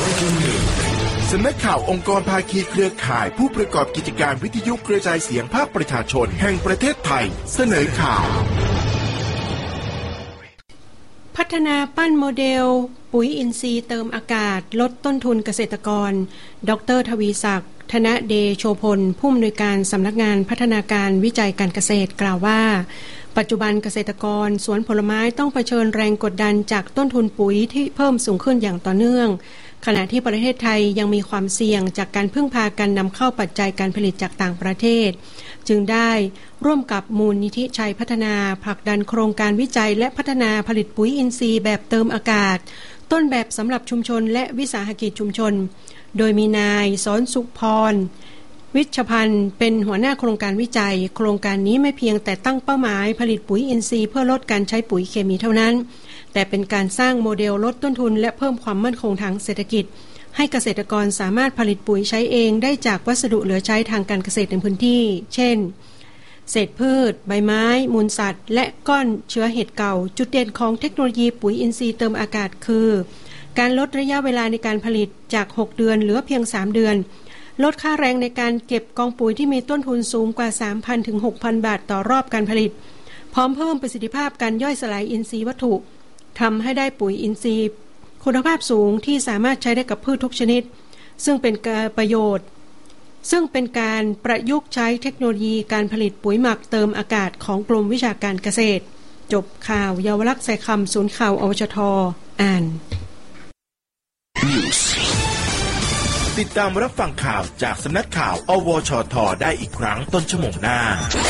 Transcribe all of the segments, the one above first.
สำนักข่าวองค์กรภาคีเครือข่ายผู้ประกอบกิจการวิทยุกระจายเสียงภาคประชาชนแห่งประเทศไทยเสนอข่าวพัฒนาปั้นโมเดลปุ๋ยอินทรีย์เติมอากาศลดต้นทุนเกษตรกรดร.ทวีศักดิ์ธนเดโชพลผู้อำนวยการสำนักงานพัฒนาการวิจัยการเกษตรกล่าวว่าปัจจุบันเกษตรกรสวนผลไม้ต้องเผชิญแรงกดดันจากต้นทุนปุ๋ยที่เพิ่มสูงขึ้นอย่างต่อเนื่องขณะที่ประเทศไทยยังมีความเสี่ยงจากการพึ่งพาการนำเข้าปัจจัยการผลิตจากต่างประเทศจึงได้ร่วมกับมูลนิธิชัยพัฒนาผลักดันโครงการวิจัยและพัฒนาผลิตปุ๋ยอินทรีย์แบบเติมอากาศต้นแบบสำหรับชุมชนและวิสาหกิจชุมชนโดยมีนายสอนสุขพรวิชพันธ์เป็นหัวหน้าโครงการวิจัยโครงการนี้ไม่เพียงแต่ตั้งเป้าหมายผลิตปุ๋ยอินทรีย์เพื่อลดการใช้ปุ๋ยเคมีเท่านั้นแต่เป็นการสร้างโมเดลลดต้นทุนและเพิ่มความมั่นคงทางเศรษฐกิจให้เกษตรกรสามารถผลิตปุ๋ยใช้เองได้จากวัสดุเหลือใช้ทางการเกษตรในพื้นที่เช่นเศษพืชใบไม้มูลสัตว์และก้อนเชื้อเห็ดเก่าจุดเด่นของเทคโนโลยีปุ๋ยอินทรีย์เติมอากาศคือการลดระยะเวลาในการผลิตจาก6เดือนเหลือเพียง3เดือนลดค่าแรงในการเก็บกองปุ๋ยที่มีต้นทุนสูงกว่า 3,000 ถึง 6,000 บาทต่อรอบการผลิตพร้อมเพิ่มประสิทธิภาพการย่อยสลายอินทรีย์วัตถุทำให้ได้ปุ๋ยอินทรีย์คุณภาพสูงที่สามารถใช้ได้กับพืชทุกชนิดซึ่งเป็นประโยชน์ซึ่งเป็นการประยุกต์ใช้เทคโนโลยีการผลิตปุ๋ยหมักเติมอากาศของกรมวิชาการเกษตรจบข่าวเยาวลักษณ์ใส่คำศูนย์ข่าวอวชท.อ่านติดตามรับฟังข่าวจากสำนักข่าวอวชท.ได้อีกครั้งต้นชั่วโมงหน้า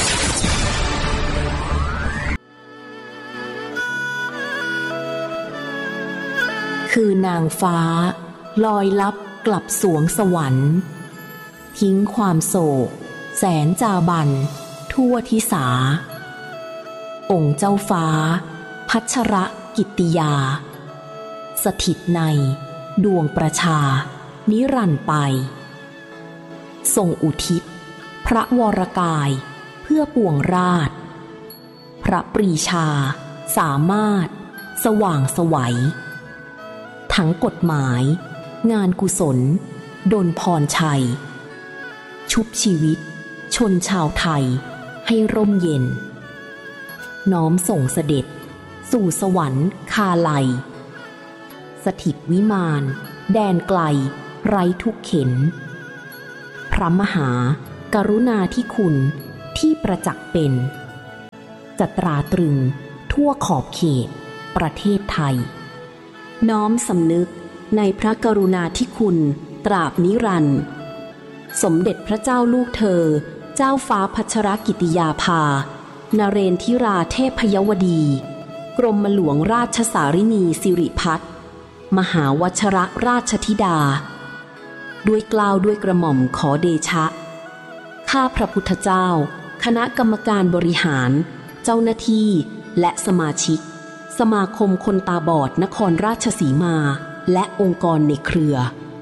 คือนางฟ้าลอยลับกลับสวงสวรรค์ทิ้งความโศกแสนจาบันทั่วทิสาองค์เจ้าฟ้าพัชรกิตติยาสถิตในดวงประชานิรันดร์ไปทรงอุทิศพระวรกายเพื่อปวงราชพระปรีชาสามารถสว่างไสวทั้งกฎหมายงานกุศลดลพรชัยชุบชีวิตชนชาวไทยให้ร่มเย็นน้อมส่งเสด็จสู่สวรรค์คาไลสถิตวิมานแดนไกลไร้ทุกเข็ญพระมหากรุณาธิคุณที่ประจักษ์เป็นจะตราตรึงทั่วขอบเขตประเทศไทยน้อมสำนึกในพระกรุณาธิคุณตราบนิรันดร์สมเด็จพระเจ้าลูกเธอเจ้าฟ้าพัชรกิติยาภานเรนทิราเทพยวดีกรมหลวงราชสารินีสิริพัฒน์มหาวชรราชธิดาด้วยเกล้าด้วยกระหม่อมขอเดชะข้าพระพุทธเจ้าคณะกรรมการบริหารเจ้าหน้าที่และสมาชิกสมาคมคนตาบอดนครราชสีมาและองค์กรในเครือ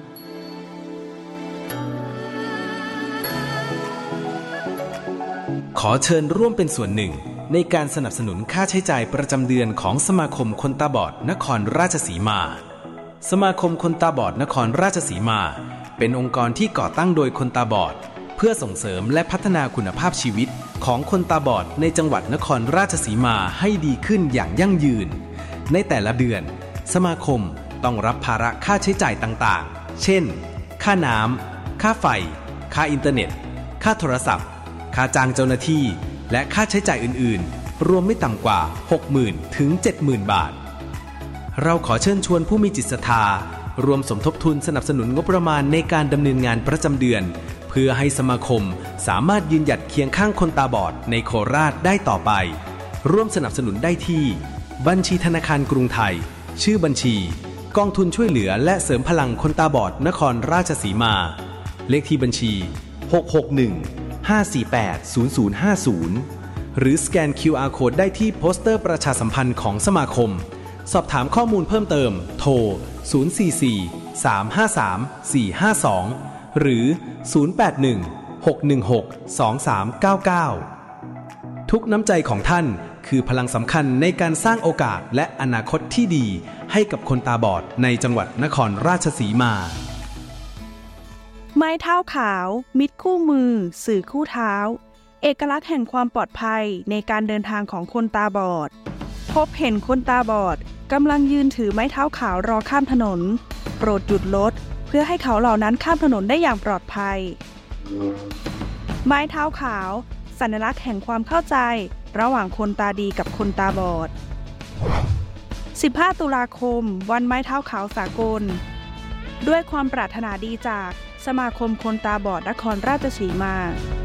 ขอเชิญร่วมเป็นส่วนหนึ่งในการสนับสนุนค่าใช้จ่ายประจำเดือนของสมาคมคนตาบอดนครราชสีมาสมาคมคนตาบอดนครราชสีมาเป็นองค์กรที่ก่อตั้งโดยคนตาบอดเพื่อส่งเสริมและพัฒนาคุณภาพชีวิตของคนตาบอดในจังหวัดนครราชสีมาให้ดีขึ้นอย่างยั่งยืนในแต่ละเดือนสมาคมต้องรับภาระค่าใช้จ่ายต่างๆเช่นค่าน้ำค่าไฟค่าอินเทอร์เน็ตค่าโทรศัพท์ค่าจ้างเจ้าหน้าที่และค่าใช้จ่ายอื่นๆรวมไม่ต่ำกว่า 60,000 ถึง 70,000 บาทเราขอเชิญชวนผู้มีจิตศรัทธารวมสมทบทุนสนับสนุนงบประมาณในการดำเนินงานประจำเดือนเพื่อให้สมาคมสามารถยืนหยัดเคียงข้างคนตาบอดในโคราชได้ต่อไปร่วมสนับสนุนได้ที่บัญชีธนาคารกรุงไทยชื่อบัญชีกองทุนช่วยเหลือและเสริมพลังคนตาบอดนครราชสีมาเลขที่บัญชี661-548-0050หรือสแกน QR Code ได้ที่โปสเตอร์ประชาสัมพันธ์ของสมาคมสอบถามข้อมูลเพิ่มเติมโทร044-353-452หรือ081-616-2399ทุกน้ำใจของท่านคือคือพลังสำคัญในการสร้างโอกาสและอนาคตที่ดีให้กับคนตาบอดในจังหวัดนครราชสีมาไม้เท้าขาวมิตรคู่มือสื่อคู่เท้าเอกลักษณ์แห่งความปลอดภัยในการเดินทางของคนตาบอดพบเห็นคนตาบอดกำลังยืนถือไม้เท้าขาวรอข้ามถนนโปรดหยุดรถเพื่อให้เขาเหล่านั้นข้ามถนนได้อย่างปลอดภัยไม้เท้าขาวสัญลักษณ์แห่งความเข้าใจระหว่างคนตาดีกับคนตาบอด15 ตุลาคมวันไม้เท้าขาวสากลด้วยความปรารถนาดีจากสมาคมคนตาบอดนครราชสีมา